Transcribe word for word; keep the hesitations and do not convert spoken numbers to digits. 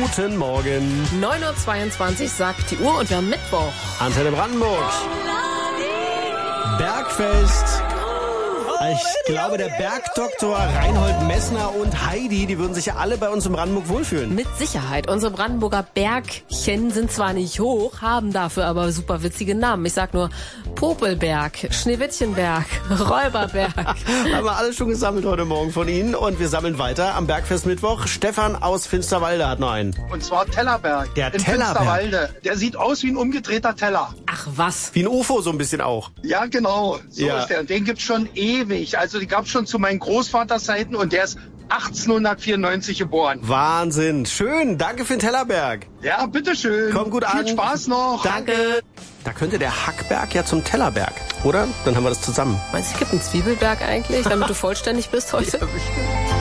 Guten Morgen. neun Uhr zweiundzwanzig sagt die Uhr und wir haben Mittwoch. Antenne Brandenburg. Bergfest. Ich glaube, der Bergdoktor Reinhold Messner und Heidi, die würden sich ja alle bei uns in Brandenburg wohlfühlen. Mit Sicherheit. Unsere Brandenburger Bergchen sind zwar nicht hoch, haben dafür aber super witzige Namen. Ich sag nur Popelberg, Schneewittchenberg, Räuberberg. Haben wir alles schon gesammelt heute Morgen von Ihnen und wir sammeln weiter am Bergfest Mittwoch. Stefan aus Finsterwalde hat noch einen. Und zwar Tellerberg. Der in Tellerberg. Finsterwalde. Der sieht aus wie ein umgedrehter Teller. Ach was. Wie ein U F O so ein bisschen auch. Ja, genau. So Ja. ist der. Den gibt's schon ewig. Also die gab's schon zu meinen Großvaterzeiten und der ist achtzehnhundertvierundneunzig geboren. Wahnsinn. Schön. Danke für den Tellerberg. Ja, bitteschön. Komm gut an. Viel Spaß noch. Danke. Da könnte der Hackberg ja zum Tellerberg, oder? Dann haben wir das zusammen. Meinst du, es gibt einen Zwiebelberg eigentlich, damit du vollständig bist heute? Ja, bestimmt.